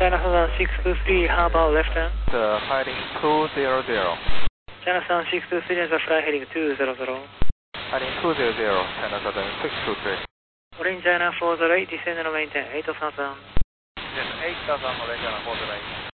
China Southern 623, how about left turn? Heading 200. China Southern 623, and fly heading 200. Heading 200, China Southern 623. Orange China 408, descend and maintain 8000. Descend 8000, Orange China 408.